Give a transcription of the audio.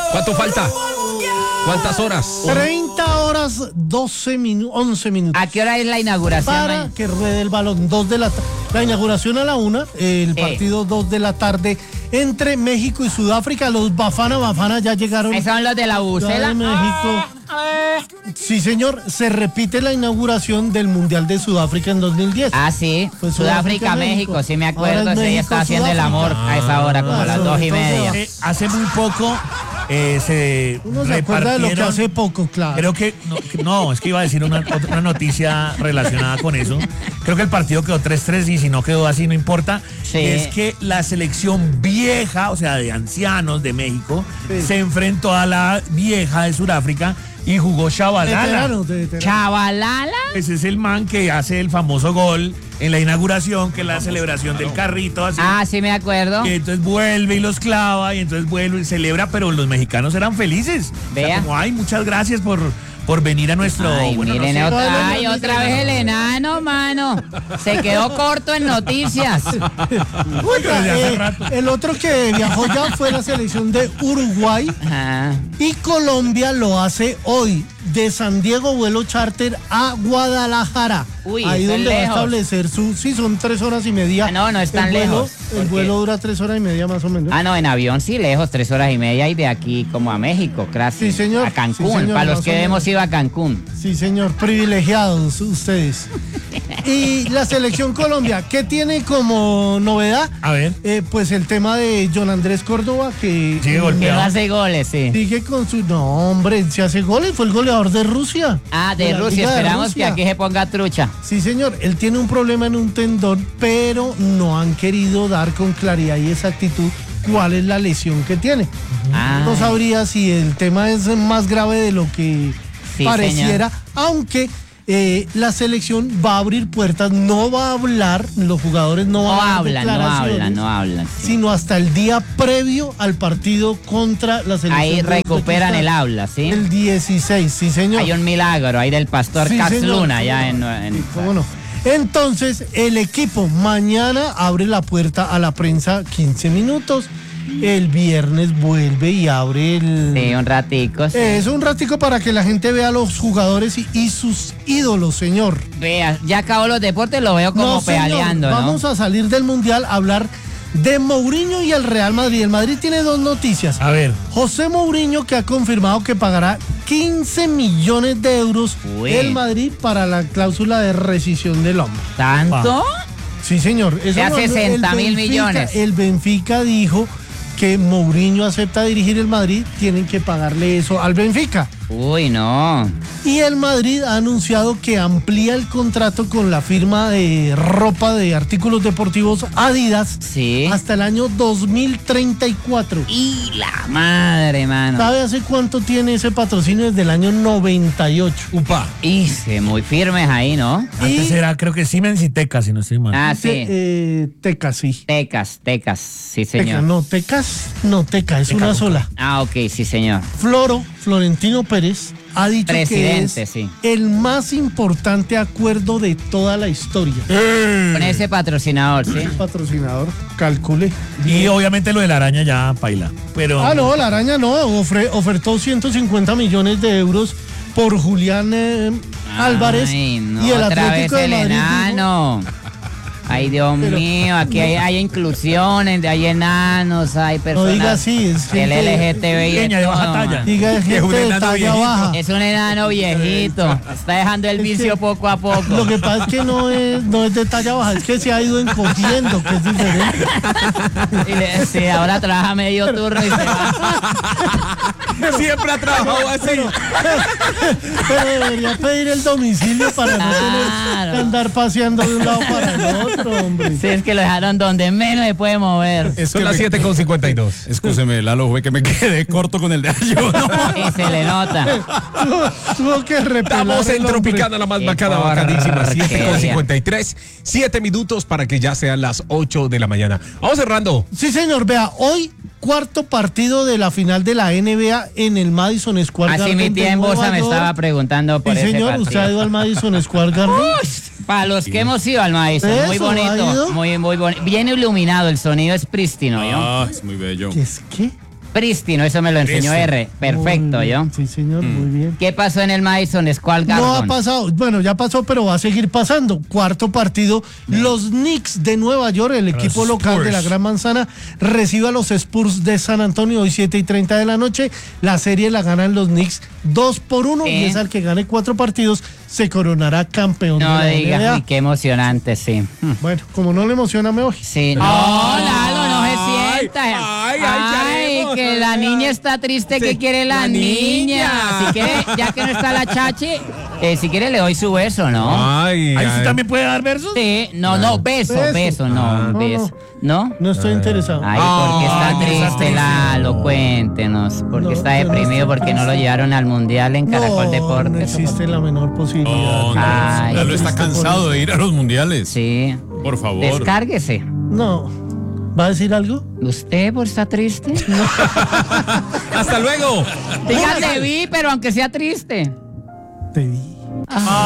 ¿Cuánto falta? ¿Cuántas horas? 30 horas, 11 minutos. ¿A qué hora es la inauguración? Para que ruede el balón. La inauguración a la 1, el partido 2 de la tarde entre México y Sudáfrica. Los Bafana ya llegaron. ¿Esos son los de la bucela? De México. Sí, señor, se repite la inauguración del Mundial de Sudáfrica en 2010. Ah, sí. Pues Sudáfrica, México, sí me acuerdo. Sí, ella estaba haciendo el Sudáfrica. amor a esa hora, como a las 2:30. Hace muy poco se Uno se acuerda de lo que hace poco, claro. Creo que, no, es que iba a decir una noticia relacionada con eso. Creo que el partido quedó 3-3 y si no quedó así no importa. Sí. Es que la selección vieja, o sea, de ancianos de México, se enfrentó a la vieja de Sudáfrica y jugó Chavalala. ¿Chavalala? Ese es el man que hace el famoso gol en la inauguración, que es la celebración del carrito. Así. Ah, sí me acuerdo. Que entonces vuelve y los clava y entonces vuelve y celebra, pero los mexicanos eran felices. Vea. O sea, como, ay, muchas gracias por venir a nuestro... Ay, bueno, no miren, sé. otra vez el enano, mano. Se quedó corto en noticias. Oiga, el otro que viajó ya fue la selección de Uruguay. Ajá. Y Colombia lo hace hoy, de San Diego vuelo charter a Guadalajara. Uy, ahí eso es donde va a lejos. establecer sí, son 3 horas y media. Ah, no es tan el vuelo, lejos. El Porque- vuelo dura 3 horas y media más o menos. Ah, no, en avión sí, lejos, 3 horas y media y de aquí como a México, casi. Sí, señor. A Cancún, Sí, señor, para los más o que menos. hemos ido a Cancún. Sí, señor, privilegiados ustedes. Y la selección Colombia, ¿qué tiene como novedad? A ver. Pues el tema de John Andrés Córdoba, que Sigue Que golpeado. no hace goles, sí. sigue con su... No, hombre, se hace goles, fue el goleador de Rusia. Ah, de la Rusia, Liga de esperamos Rusia. que aquí se ponga trucha. Sí, señor, él tiene un problema en un tendón, pero no han querido dar con claridad y exactitud cuál es la lesión que tiene. Ah. No sabría si el tema es más grave de lo que Sí, pareciera, aunque la selección va a abrir puertas, no va a hablar, los jugadores no No van a dar hablan, declaraciones, no hablan. Sí. sino hasta el día previo al partido contra la selección. Ahí de recuperan Uzbekistán. el habla, ¿sí? El 16, sí, señor. Hay un milagro ahí del pastor Sí, Katz señor, Luna, cómo ya no. en Sí, cómo no. Entonces, el equipo mañana abre la puerta a la prensa 15 minutos. El viernes vuelve y abre Sí, un ratico. Sí. Es un ratico para que la gente vea a los jugadores y sus ídolos, señor. Vea, ya acabó los deportes, lo veo como No, señor, pedaleando, ¿no? vamos a salir del Mundial a hablar de Mourinho y el Real Madrid. El Madrid tiene 2 noticias. A ver. José Mourinho, que ha confirmado que pagará 15 millones de euros Uy. el Madrid para la cláusula de rescisión del hombre. ¿Tanto? Sí, señor. Eso sea, no- 60.000 el Benfica- millones. El Benfica dijo que Mourinho acepta dirigir el Madrid, tienen que pagarle eso al Benfica. Uy, no. Y el Madrid ha anunciado que amplía el contrato con la firma de ropa de artículos deportivos Adidas Sí. hasta el año 2034. Y la madre, mano. ¿Sabe hace cuánto tiene ese patrocinio? Desde el año 98. Upa. Y se muy firmes ahí, ¿no? Antes Y- era, creo que Siemens y Teca, si no estoy mal. Ah, sí. Teca, sí. Tecas, sí, Teca, señor. no, Tecas, no, Teca, es una sola. Ah, ok, sí, señor. Florentino Pérez ha dicho Presidente, que es sí. el más importante acuerdo de toda la historia. Con ese patrocinador, sí. Patrocinador, calcule. Y obviamente lo de la araña ya paila. Pero. Ah, no, la araña no, ofertó 150 millones de euros por Julián Álvarez Ay, no, y el otra Atlético vez de el Madrid. dijo- enano. Ay, Dios mío, aquí hay inclusiones, hay enanos, hay personas. diga así, es el gente LGTBI. pequeña, de baja todo, talla. man. Diga, es Que es un gente de enano talla viejito. baja. Es un enano viejito. Está dejando el Es vicio que- poco a poco. Lo que pasa es que no es de talla baja, es que se ha ido encogiendo, que es diferente. Sí, ahora trabaja medio turno y se va. Siempre ha trabajado así. Pero debería pedir el domicilio para no tener Claro. que andar paseando de un lado para el otro, hombre. Sí, es que lo dejaron donde menos se puede mover. Son las 7:52. Escúcheme, Lalo, fue que me quedé corto con el de Ayuno. Y se le nota. Tuvo que repelar Estamos en el hombre. Tropicana, la más Qué bacana, bacadísima. porquería. 7:53. 7 minutos para que ya sean las 8 de la mañana. Vamos cerrando. Sí, señor, vea, hoy cuarto partido de la final de la NBA en el Madison Square Así Garden mi de tía en Nueva bolsa me York. estaba preguntando por Sí, ese señor, partido. usted ha ido al Madison Square Garden. Para los que hemos ido al Madison, muy Eso, ¿ha ido? bonito, muy bonito. Bien iluminado, el sonido es prístino, ¿yo? Ah, es muy bello. ¿Qué es qué? Prístino, eso me lo enseñó R. Perfecto, Muy yo. bien, sí, señor, muy bien. ¿Qué pasó en el Madison Square No ha Garden? pasado, bueno, ya pasó, pero va a seguir pasando. Cuarto partido, los Knicks de Nueva York, el equipo local de la Gran Manzana, recibe a los Spurs de San Antonio hoy 7:30 de la noche. La serie la ganan los Knicks 2-1 y es al que gane 4 partidos se coronará campeón No de la digas, NBA. uy, qué emocionante, sí. Bueno, como no le emociona, me voy. Sí, no, Lalo, no se sienta. ay, ya haremos. Que la niña está triste, que quiere la niña. Si quiere, ya que no está la chachi, si quiere le doy su beso, ¿no? Ay, ¿Ahí usted ay. también puede dar versos? Sí, no, beso, Beso. no, no, beso. ¿No? No estoy interesado. Ay, ¿por qué está Ay, triste, Lalo? Cuéntenos. ¿Por qué No, está yo no deprimido? estoy ¿Porque no lo triste. llevaron al Mundial en Caracol No Deportes? existe la menor posibilidad. No, no, Ay, Lalo está triste por cansado eso. de ir a los mundiales. Sí. Por favor. Descárguese. No. ¿Va a decir algo? ¿Usted por está triste? Hasta luego. Dígate vi, pero aunque sea triste. Te vi.